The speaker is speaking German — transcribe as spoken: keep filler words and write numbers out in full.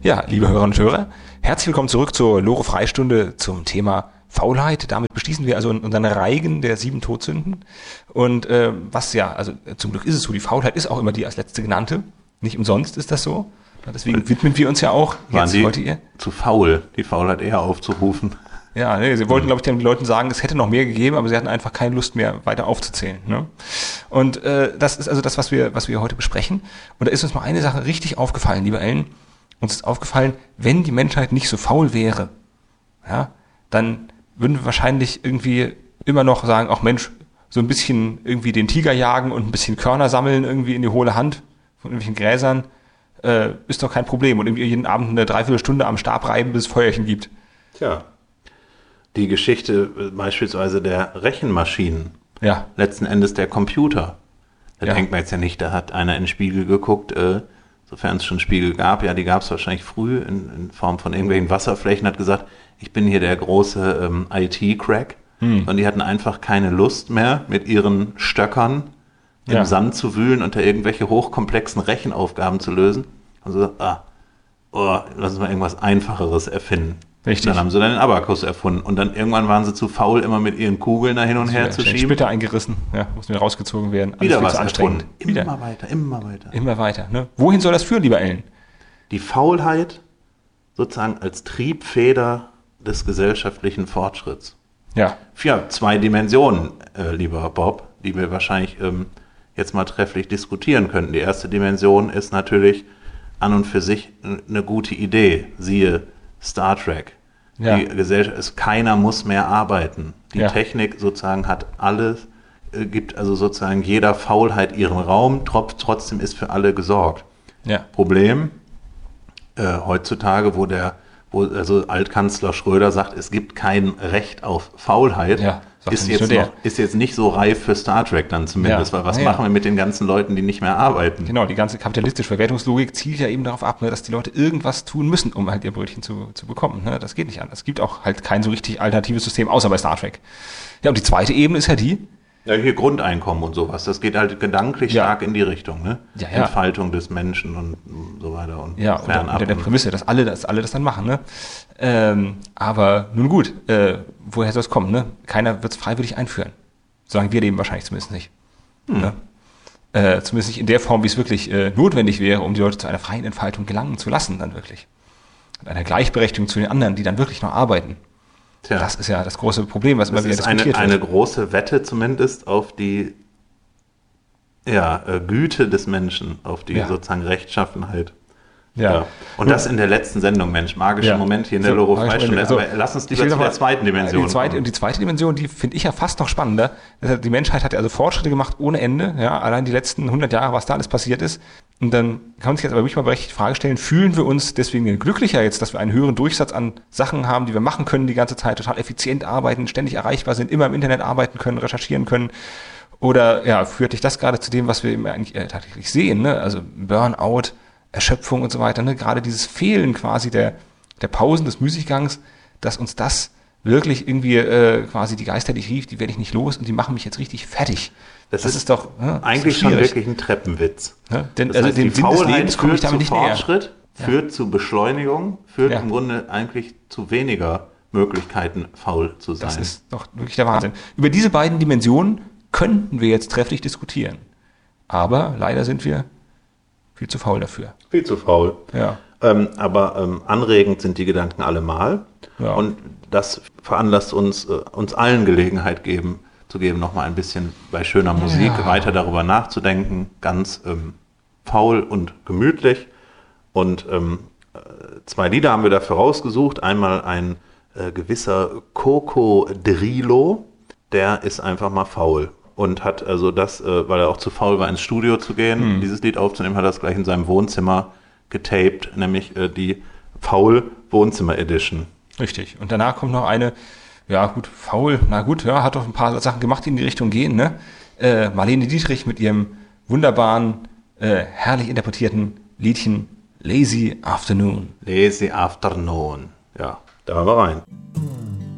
Ja, liebe Hörerinnen und Hörer, herzlich willkommen zurück zur Lore-Freistunde zum Thema Faulheit. Damit beschließen wir also unseren Reigen der sieben Todsünden. Und äh, was ja, also zum Glück ist es so, die Faulheit ist auch immer die als letzte genannte. Nicht umsonst ist das so. Deswegen widmen wir uns ja auch. Waren jetzt Sie wollt ihr zu faul, die Faulheit eher aufzurufen? Ja, nee, sie wollten, glaube ich, den Leuten sagen, es hätte noch mehr gegeben, aber sie hatten einfach keine Lust mehr, weiter aufzuzählen. Ne? Und äh, das ist also das, was wir, was wir heute besprechen. Und da ist uns mal eine Sache richtig aufgefallen, lieber Ellen. Uns ist aufgefallen, wenn die Menschheit nicht so faul wäre, ja, dann würden wir wahrscheinlich irgendwie immer noch sagen, ach Mensch, so ein bisschen irgendwie den Tiger jagen und ein bisschen Körner sammeln irgendwie in die hohle Hand von irgendwelchen Gräsern, äh, ist doch kein Problem. Und irgendwie jeden Abend eine Dreiviertelstunde am Stab reiben, bis es Feuerchen gibt. Tja. Die Geschichte beispielsweise der Rechenmaschinen, ja. letzten Endes der Computer. Da ja. denkt man jetzt ja nicht, da hat einer in den Spiegel geguckt, äh, sofern es schon Spiegel gab, ja, die gab es wahrscheinlich früh in, in Form von irgendwelchen Wasserflächen, hat gesagt, ich bin hier der große ähm, I T-Crack. Hm. Und die hatten einfach keine Lust mehr, mit ihren Stöckern im ja. Sand zu wühlen und da irgendwelche hochkomplexen Rechenaufgaben zu lösen. Und so, ah, oh, lass uns mal irgendwas Einfacheres erfinden. Richtig. Dann haben sie dann den Abakus erfunden. Und dann irgendwann waren sie zu faul, immer mit ihren Kugeln da hin und her zu schieben. Splitter eingerissen, ja, mussten wieder rausgezogen werden. Alles wieder was erfunden. Immer wieder. weiter, immer weiter. Immer weiter. Ne? Wohin soll das führen, lieber Ellen? Die Faulheit sozusagen als Triebfeder des gesellschaftlichen Fortschritts. Ja. Ja, zwei Dimensionen, äh, lieber Bob, die wir wahrscheinlich ähm, jetzt mal trefflich diskutieren könnten. Die erste Dimension ist natürlich an und für sich eine gute Idee. Siehe Star Trek. Ja. Die Gesellschaft ist, keiner muss mehr arbeiten. Die ja. Technik sozusagen hat alles, äh, gibt also sozusagen jeder Faulheit ihren Raum, tro- trotzdem ist für alle gesorgt. Ja. Problem äh, heutzutage, wo der, wo also Altkanzler Schröder sagt, es gibt kein Recht auf Faulheit, ja, ist jetzt, noch, ist jetzt nicht so reif für Star Trek dann zumindest, ja. weil was ja, machen wir mit den ganzen Leuten, die nicht mehr arbeiten? Genau, die ganze kapitalistische Verwertungslogik zielt ja eben darauf ab, ne, dass die Leute irgendwas tun müssen, um halt ihr Brötchen zu, zu bekommen. Ne? Das geht nicht anders. Es gibt auch halt kein so richtig alternatives System, außer bei Star Trek. Ja, und die zweite Ebene ist ja die, ja, hier Grundeinkommen und sowas, das geht halt gedanklich ja. stark in die Richtung, ne? Ja, ja. Entfaltung des Menschen und so weiter und ja, fernab. Unter der Prämisse, dass alle, dass alle das dann machen, ne? Ähm, aber nun gut, äh, woher soll es kommen, ne? Keiner wird es freiwillig einführen. Sagen wir dem wahrscheinlich zumindest nicht. Hm. Ne? Äh, zumindest nicht in der Form, wie es wirklich äh, notwendig wäre, um die Leute zu einer freien Entfaltung gelangen zu lassen, dann wirklich. Und einer Gleichberechtigung zu den anderen, die dann wirklich noch arbeiten. Tja. Das ist ja das große Problem, was immer wieder diskutiert wird. Das ist eine große Wette zumindest auf die ja, äh, Güte des Menschen, auf die ja. sozusagen Rechtschaffenheit. Ja. ja. Und das in der letzten Sendung, Mensch, magischer ja. Moment hier in der so, Loro-Freistunde. Also, aber lass uns lieber zu der zweiten Dimension die zweite, kommen. Die zweite Dimension, die finde ich ja fast noch spannender. Die Menschheit hat ja also Fortschritte gemacht ohne Ende. Ja, allein die letzten hundert Jahre, was da alles passiert ist. Und dann kann man sich jetzt aber wirklich mal berechtigt die Frage stellen, fühlen wir uns deswegen glücklicher jetzt, dass wir einen höheren Durchsatz an Sachen haben, die wir machen können die ganze Zeit, total effizient arbeiten, ständig erreichbar sind, immer im Internet arbeiten können, recherchieren können? Oder ja, führt dich das gerade zu dem, was wir eben eigentlich äh, tatsächlich sehen, ne? Also Burnout, Erschöpfung und so weiter, ne? Gerade dieses Fehlen quasi der, der Pausen des Müßiggangs, dass uns das wirklich irgendwie äh, quasi die Geister, die ich rief, die werde ich nicht los und die machen mich jetzt richtig fertig. Das, das ist, ist doch ne, eigentlich schon wirklich ein Treppenwitz. Ne? Denn, das also heißt, den die Faulheit führt ich damit zu nicht Fortschritt, näher. führt ja. zu Beschleunigung, führt ja. im Grunde eigentlich zu weniger Möglichkeiten, faul zu sein. Das ist doch wirklich der Wahnsinn. Ja. Über diese beiden Dimensionen könnten wir jetzt trefflich diskutieren. Aber leider sind wir viel zu faul dafür. Viel zu faul. Ja. Ähm, aber ähm, anregend sind die Gedanken allemal. Ja. Und das veranlasst uns, äh, uns allen Gelegenheit geben, zu geben, nochmal ein bisschen bei schöner Musik ja. weiter darüber nachzudenken. Ganz ähm, faul und gemütlich. Und ähm, zwei Lieder haben wir dafür rausgesucht. Einmal ein äh, gewisser Coco Drilo, der ist einfach mal faul. Und hat also das, äh, weil er auch zu faul war, ins Studio zu gehen, hm. dieses Lied aufzunehmen, hat er das gleich in seinem Wohnzimmer getaped, nämlich äh, die Faul-Wohnzimmer-Edition. Richtig. Und danach kommt noch eine, ja gut, faul, na gut, ja, hat doch ein paar Sachen gemacht, die in die Richtung gehen, ne? Äh, Marlene Dietrich mit ihrem wunderbaren, äh, herrlich interpretierten Liedchen Lazy Afternoon. Lazy Afternoon, ja, da hören wir rein.